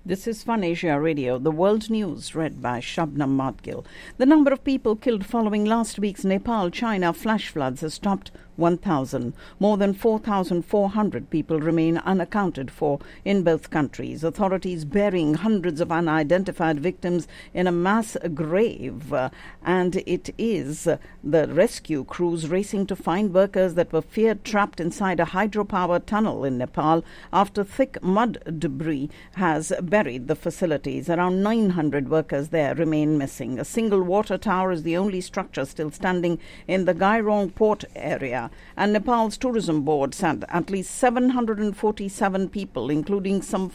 This is Fun Asia Radio, the world news read by Shabnam Madgil. The number of people killed following last week's Nepal-China flash floods has topped 1,000. More than 4,400 people remain unaccounted for in both countries. Authorities burying hundreds of unidentified victims in a mass grave. And it is the rescue crews racing to find workers that were feared trapped inside a hydropower tunnel in Nepal after thick mud debris has buried the facilities. Around 900 workers there remain missing. A single water tower is the only structure still standing in the Gairong port area. And Nepal's tourism board said at least 747 people, including some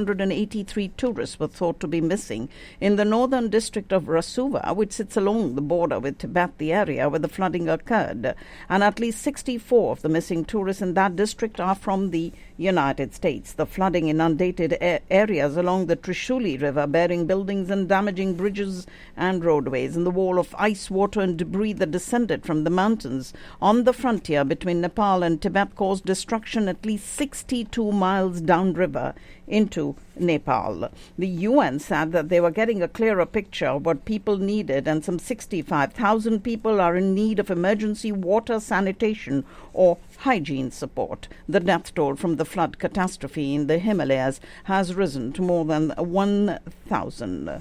583 tourists, were thought to be missing in the northern district of Rasuva, which sits along the border with Tibet, the area where the flooding occurred. And at least 64 of the missing tourists in that district are from the United States. The flooding inundated areas along the Trishuli River, bearing buildings and damaging bridges and roadways, and the wall of ice, water and debris that descended from the mountains on the frontier between Nepal and Tibet caused destruction at least 62 miles downriver into Nepal. The UN said that they were getting a clearer picture of what people needed, and some 65,000 people are in need of emergency water, sanitation or hygiene support. The death toll from the flood catastrophe in the Himalayas has risen to more than 1,000.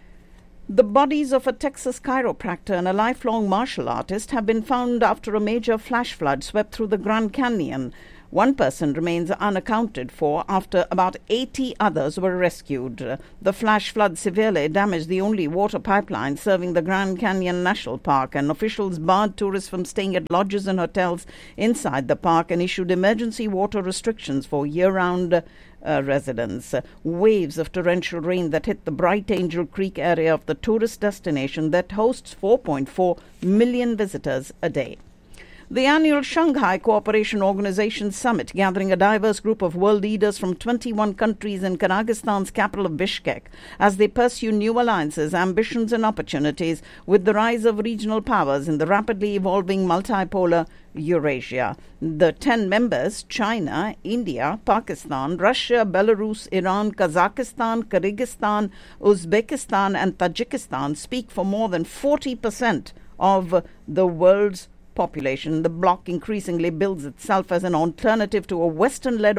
The bodies of a Texas chiropractor and a lifelong martial artist have been found after a major flash flood swept through the Grand Canyon. One person remains unaccounted for after about 80 others were rescued. The flash flood severely damaged the only water pipeline serving the Grand Canyon National Park, and officials barred tourists from staying at lodges and hotels inside the park and issued emergency water restrictions for year-round residents. Waves of torrential rain that hit the Bright Angel Creek area of the tourist destination that hosts 4.4 million visitors a day. The annual Shanghai Cooperation Organization Summit, gathering a diverse group of world leaders from 21 countries in Kyrgyzstan's capital of Bishkek, as they pursue new alliances, ambitions and opportunities with the rise of regional powers in the rapidly evolving multipolar Eurasia. The 10 members, China, India, Pakistan, Russia, Belarus, Iran, Kazakhstan, Kyrgyzstan, Uzbekistan and Tajikistan, speak for more than 40% of the world's population. The bloc increasingly builds itself as an alternative to a Western-led